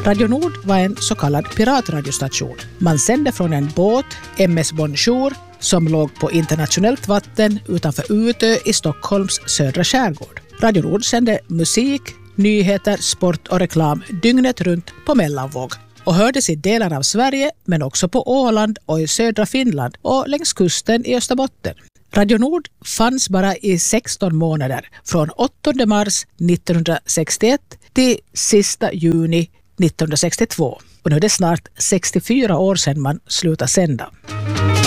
Radio Nord var en så kallad piratradiostation. Man sände från en båt, MS Bonjour, som låg på internationellt vatten utanför Utö i Stockholms södra skärgård. Radio Nord sände musik, nyheter, sport och reklam dygnet runt på mellanvåg och hördes i delar av Sverige men också på Åland och i södra Finland och längs kusten i Österbotten. Radio Nord fanns bara i 16 månader från 8 mars 1961 till sista juni 1962. Och nu är det snart 64 år sedan man slutade sända.